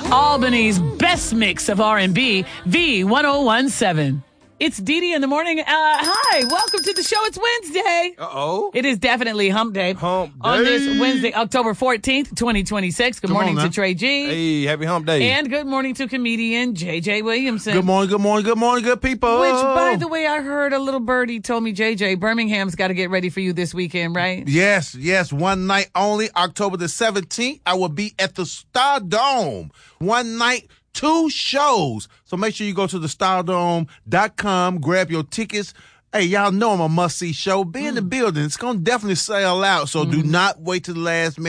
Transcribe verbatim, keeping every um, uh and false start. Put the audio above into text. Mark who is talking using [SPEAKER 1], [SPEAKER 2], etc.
[SPEAKER 1] Albany's best mix of R and B, V ten seventeen. It's Dee Dee in the morning. Uh, hi, welcome to the show. It's Wednesday.
[SPEAKER 2] Uh-oh.
[SPEAKER 1] It is definitely hump day.
[SPEAKER 2] Hump day.
[SPEAKER 1] On this Wednesday, October fourteenth, twenty twenty-six. Good
[SPEAKER 2] Come
[SPEAKER 1] morning
[SPEAKER 2] on,
[SPEAKER 1] to Trey G.
[SPEAKER 2] Hey, happy hump day.
[SPEAKER 1] And good morning to comedian J J Williamson.
[SPEAKER 2] Good morning, good morning, good morning, good people.
[SPEAKER 1] Which, by the way, I heard a little birdie told me, J J, Birmingham's got to get ready for you this weekend, right?
[SPEAKER 2] Yes, yes, one night only, October the seventeenth, I will be at the Star Dome. One night, two shows. So make sure you go to the stardome dot com, grab your tickets. Hey, y'all know I'm a must-see show. Be in the building. It's going to definitely sell out, so mm-hmm. do not wait till the last minute.